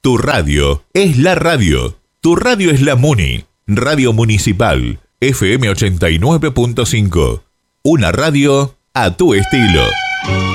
Tu radio es la radio. Tu radio es la Muni. Radio Municipal, FM 89.5. Una radio a tu estilo.